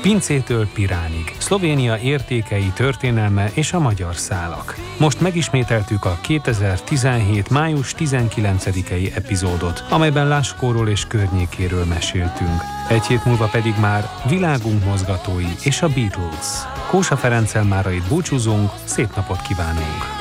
Pincétől Piránig, Szlovénia értékei, történelme és a magyar szálak. Most megismételtük a 2017. május 19-i epizódot, amelyben Laskóról és környékéről meséltünk. Egy hét múlva pedig már világunk mozgatói és a Beatles. Kósa Ferenccel mára itt búcsúzunk, szép napot kívánunk!